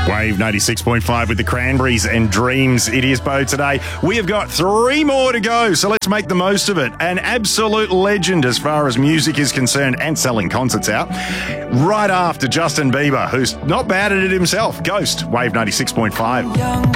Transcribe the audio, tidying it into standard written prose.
Wave 96.5 with the Cranberries and Dreams. It is Bo today. We have got 3 more to go, so let's make the most of it. An absolute legend as far as music is concerned and selling concerts out. Right after Justin Bieber, who's not bad at it himself. Ghost, Wave 96.5.